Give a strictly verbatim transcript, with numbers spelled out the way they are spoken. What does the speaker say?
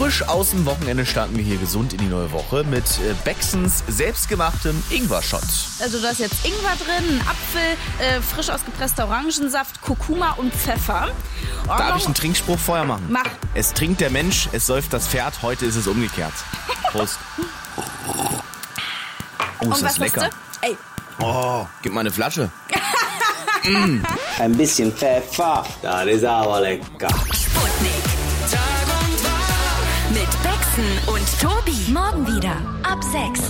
Frisch aus dem Wochenende starten wir hier gesund in die neue Woche mit äh, Bexens selbstgemachtem Ingwer-Shot. Also da ist jetzt Ingwer drin, ein Apfel, äh, frisch ausgepresster Orangensaft, Kurkuma und Pfeffer. Und Darf ich einen Trinkspruch vorher machen? Mach. Es trinkt der Mensch, es säuft das Pferd, heute ist es umgekehrt. Prost. Oh, ist und das was lecker. hast du? Ey. Oh, gib mal eine Flasche. mm. Ein bisschen Pfeffer, das ist aber lecker. Sputnik. Tag und Tag mit Bexen und Tobi. Morgen wieder ab sechs.